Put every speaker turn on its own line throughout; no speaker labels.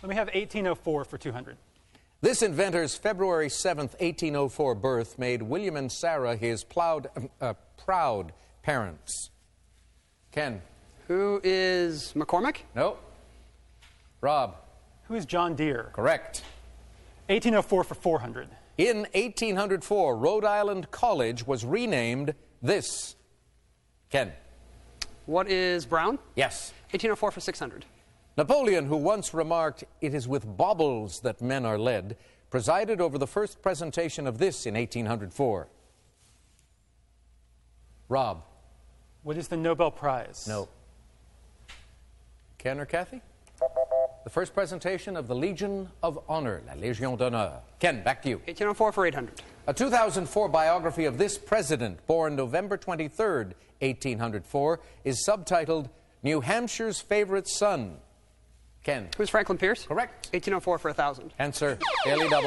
Let me have 1804 for 200.
This inventor's February 7th, 1804 birth made William and Sarah his proud parents. Ken?
Who is McCormick?
No. Rob?
Who is John Deere?
Correct.
1804 for 400.
In 1804, Rhode Island College was renamed this. Ken?
What is Brown?
Yes.
1804 for 600.
Napoleon, who once remarked, "It is with baubles that men are led," presided over the first presentation of this in 1804. Rob?
What is the Nobel Prize?
No. Ken or Kathy? The first presentation of the Legion of Honor, La Légion d'Honneur. Ken, back to you.
1804 for 800.
A 2004 biography of this president, born November 23rd, 1804, is subtitled New Hampshire's Favorite Son. Ken?
Who's Franklin Pierce?
Correct.
1804 for 1,000.
Answer, daily double.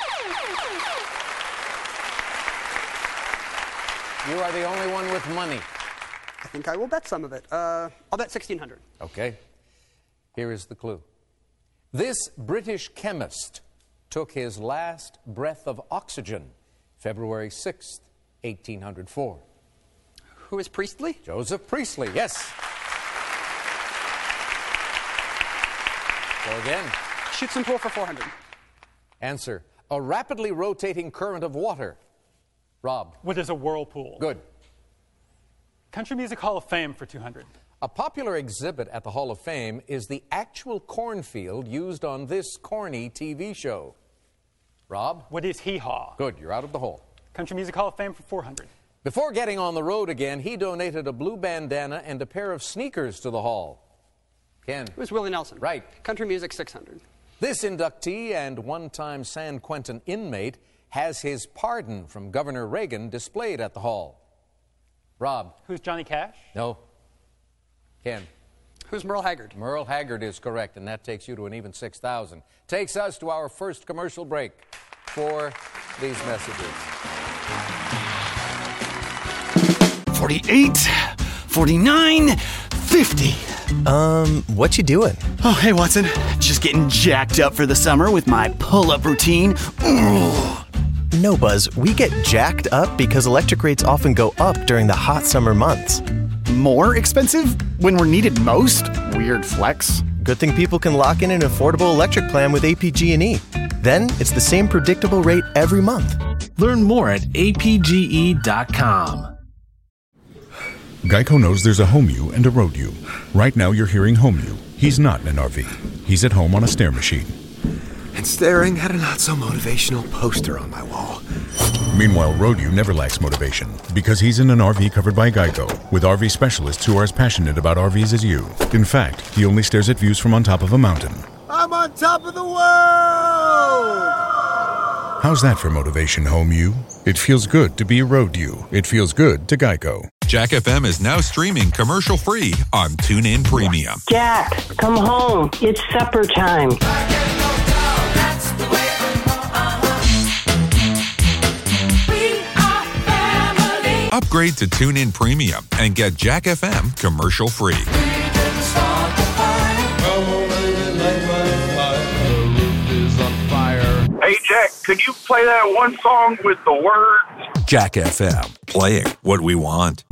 You are the only one with money.
I think I will bet some of it. I'll bet 1,600.
Okay. Here is the clue. This British chemist took his last breath of oxygen February 6th, 1804.
Who is Priestley?
Joseph Priestley, yes. Go again.
Shoot some pool for 400.
Answer, a rapidly rotating current of water. Rob?
What is a whirlpool?
Good.
Country Music Hall of Fame for 200.
A popular exhibit at the Hall of Fame is the actual cornfield used on this corny TV show. Rob?
What is hee-haw?
Good, you're out of the hole.
Country Music Hall of Fame for 400.
Before getting on the road again, he donated a blue bandana and a pair of sneakers to the hall. Ken?
Who's Willie Nelson?
Right.
Country Music 600.
This inductee and one-time San Quentin inmate has his pardon from Governor Reagan displayed at the hall. Rob?
Who's Johnny Cash?
No. Ken?
Who's Merle Haggard?
Merle Haggard is correct, and that takes you to an even 6,000. Takes us to our first commercial break for these messages.
48, 49, 50.
What you doing?
Oh, hey, Watson. Just getting jacked up for the summer with my pull-up routine. Ugh.
No, Buzz, we get jacked up because electric rates often go up during the hot summer months.
More expensive when we're needed most? Weird flex.
Good thing people can lock in an affordable electric plan with APG&E. Then it's the same predictable rate every month.
Learn more at apge.com.
Geico knows there's a home you and a road you. Right now you're hearing home you. He's not in an RV. He's at home on a stair machine.
And staring at a not-so-motivational poster on my wall.
Meanwhile, road you never lacks motivation because he's in an RV covered by Geico with RV specialists who are as passionate about RVs as you. In fact, he only stares at views from on top of a mountain.
I'm on top of the world!
How's that for motivation, home you? It feels good to be a road you. It feels good to Geico.
Jack FM is now streaming commercial-free on TuneIn Premium.
Jack, come home. It's supper time.
Upgrade to TuneIn Premium and get Jack FM commercial-free.
Hey, Jack, could you play that one song with the words?
Jack FM, playing what we want.